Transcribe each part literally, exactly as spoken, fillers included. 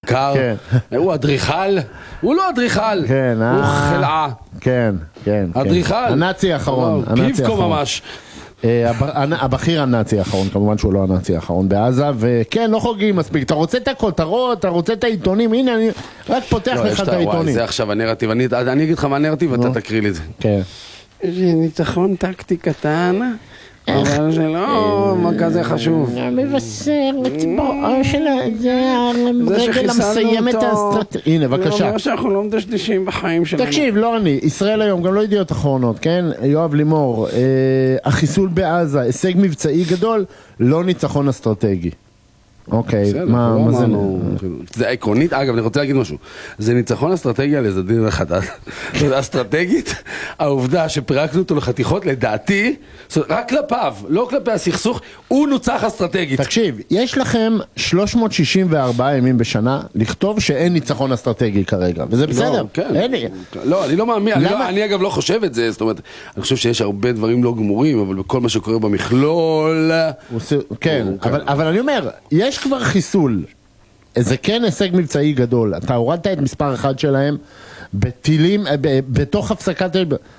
יקר, הוא אדריכל, הוא לא אדריכל, הוא חלאה. כן, כן. אדריכל. הנאצי האחרון. פיבקו ממש. הבכיר הנאצי האחרון, כמובן שהוא לא הנאצי האחרון בעזה, וכן, לא חוגגים מספיק. אתה רוצה את הכותרות, אתה רוצה את העיתונים, הנה, אני רק פותח לך את העיתונים. זה עכשיו הנרטיב, אני אגיד לך מה הנרטיב ואתה תקריא לי את זה. כן. ניצחון טקטי קטן, אבל זה לא מה כזה חשוב. מבשר לציבור של זה הרגל המסיים את האסטרטגיה. הנה, בבקשה. זה אומר שאנחנו לא מדשדשים בחיים שלנו. תקשיב, לא אני, ישראל היום, גם לא ידיעות אחרונות, כן? יואב לימור, החיסול בעזה, הישג מבצעי גדול, לא ניצחון אסטרטגי. אוקיי, מה זה? זה עקרונית, אגב, אני רוצה להגיד משהו. זה ניצחון אסטרטגיה לזדין החדש. אסטרטגית, העובדה שפרקנו אותו לחתיכות, לדעתי, רק כלפיו, לא כלפי הסכסוך, הוא נוצח אסטרטגית. תקשיב, יש לכם שלוש מאות שישים וארבעה ימים בשנה לכתוב שאין ניצחון אסטרטגי כרגע, וזה בסדר. לא, אני לא מאמין, אני אגב לא חושב את זה, זאת אומרת, אני חושב שיש הרבה דברים לא גמורים, אבל בכל מה שקורה במכלול... כן, אבל אני אומר, יש כבר חיסול, זה כן הישג מבצעי גדול, אתה הורדת את מספר אחד שלהם בטילים, בתוך הפסקת...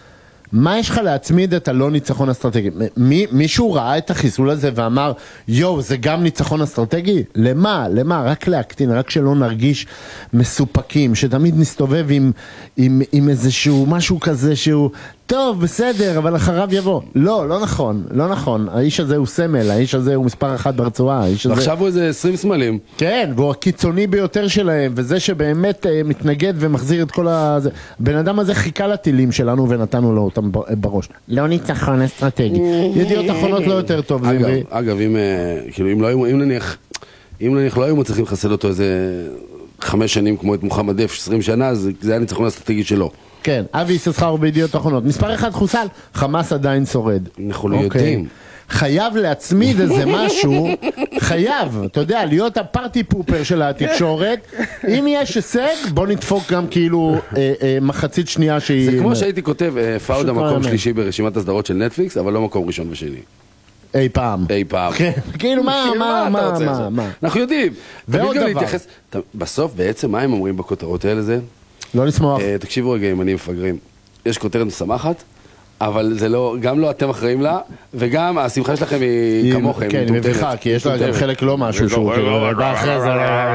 מה יש לך להצמיד את הלא ניצחון אסטרטגי? מי, מישהו ראה את החיסול הזה ואמר, יו, זה גם ניצחון אסטרטגי? למה? למה? רק להקטין, רק שלא נרגיש מסופקים, שתמיד נסתובב עם, עם, עם איזשהו משהו כזה שהוא, טוב, בסדר, אבל אחריו יבוא. לא, לא נכון, לא נכון. האיש הזה הוא סמל, האיש הזה הוא מספר אחת ברצועה. ועכשיו הוא איזה עשרים סמלים. כן, והוא הקיצוני ביותר שלהם, וזה שבאמת אה, מתנגד ומחזיר את כל ה... בן אדם הזה חיכה לטילים שלנו ונתנו לו אותם בראש. לא ניצחון אסטרטגי. ידיעות אחרונות לא יותר טוב. אגב, אגב, אם, כאילו, אם לא היו, אם נניח, אם נניח לא היו מצליחים לחסל אותו איזה חמש שנים כמו את מוחמד דף, עשרים שנה, אז זה היה ניצחון אסטרטגי שלו. כן, אבי יששכר בידיעות אחרונות. מספר אחד חוסל, חמאס עדיין שורד. אנחנו לא יודעים. חייב להצמיד איזה משהו, חייב, אתה יודע, להיות הפארטי פופר של התקשורת. אם יש הישג, בוא נדפוק גם כאילו מחצית שנייה שהיא... זה כמו שהייתי כותב, פאודה מקום שלישי ברשימת הסדרות של נטפליקס, אבל לא מקום ראשון ושני. אי פעם. אי פעם. כאילו מה, מה, מה, מה, מה. אנחנו יודעים. ועוד דבר. בסוף בעצם מה הם אומרים בכותרות האלה זה? לא נשמח. תקשיבו רגע אם אני מפגרים. יש כותרת משמחת, אבל זה לא, גם לא אתם אחראים לה, וגם השמחה שלכם היא כמוכם. כן, היא מביכה, כי יש לה גם חלק לא משהו שהוא בא אחרי זה.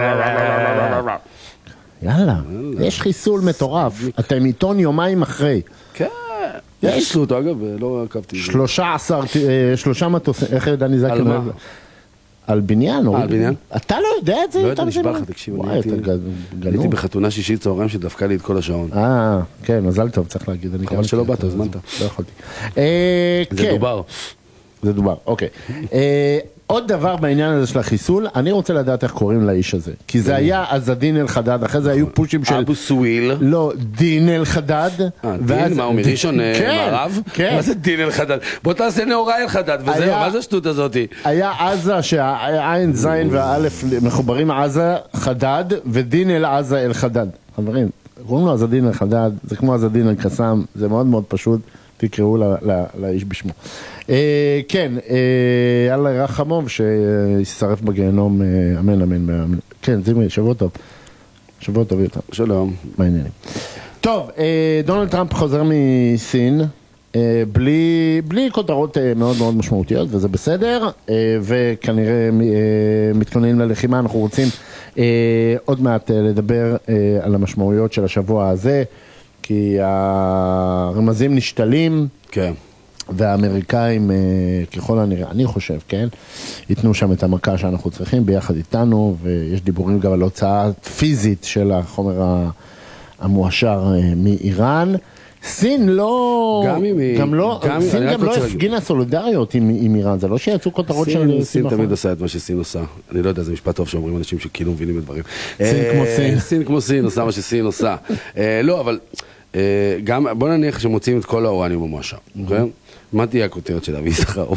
יאללה, יש חיסול מטורף. אתם עיתון יומיים אחרי. כן. יש לו אותו, אגב, לא עקבתי. שלושה עשר, שלושה מטוסים, איך דני זקן? על מה? על בניין? על בניין? אתה לא יודע את זה? לא יודע, נשבע לך, תקשיב, הייתי בחתונה שישית צהריים שדפקה לי את כל השעון. אה, כן, מזל טוב, צריך להגיד. חבל שלא באת, הזמנת. לא יכולתי. זה דובר. זה דובר, אוקיי. עוד דבר בעניין הזה של החיסול, אני רוצה לדעת איך קוראים לאיש הזה. כי זה היה אז הדין אל חדד, אחרי זה היו פושים של... אבו סוויל. לא, דין אל חדד. דין? מה, הוא מראשון מערב? כן. מה זה דין אל חדד? בוא תעשה נאורה אל חדד, וזהו, מה זה השטות הזאת? היה עזה שהעין זין והאלף מחוברים עזה חדד, ודין אל עזה אל חדד. חברים, קוראים לו אז הדין אל חדד, זה כמו אז הדין אל קסם, זה מאוד מאוד פשוט. תקראו לאיש בשמו. כן, אללה רחמוב שישרף בגיהנום, אמן אמן. כן, זמרי, שבוע טוב. שבוע טוב יותר. שלום. מה העניינים? טוב, דונלד טראמפ חוזר מסין, בלי, בלי כותרות מאוד מאוד משמעותיות, וזה בסדר, וכנראה מתכוננים ללחימה. אנחנו רוצים עוד מעט לדבר על המשמעויות של השבוע הזה, כי הרמזים נשתלים, כן. והאמריקאים, ככל הנראה, אני חושב, כן, ייתנו שם את המכה שאנחנו צריכים ביחד איתנו, ויש דיבורים גם על הוצאה פיזית של החומר המואשר מאיראן. סין לא, גם, גם לא, גם, סין גם לא הפגינה סולידריות עם, עם איראן, זה לא שיצאו כותרות של סין. סין תמיד עושה את מה שסין עושה. אני לא יודע, זה משפט טוב שאומרים אנשים שכאילו מבינים את דברים. סין כמו סין. סין כמו סין עושה מה שסין עושה. לא, אבל גם, בוא נניח שמוצאים את כל האורניום המואשר. מה תהיה הכותרת של אבי יששכר?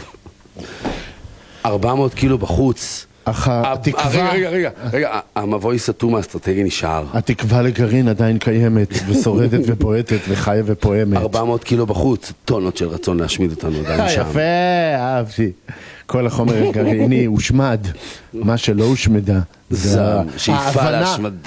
ארבע מאות קילו בחוץ. התקווה... רגע, רגע, רגע, רגע, המבוי סתום האסטרטגי נשאר. התקווה לגרעין עדיין קיימת, ושורדת ופועטת, וחיה ופועמת. ארבע מאות קילו בחוץ, טונות של רצון להשמיד אותנו עדיין שם. יפה, אהבתי. כל החומר הגרעיני הושמד, מה שלא הושמדה. זעם, שאיפה להשמדה.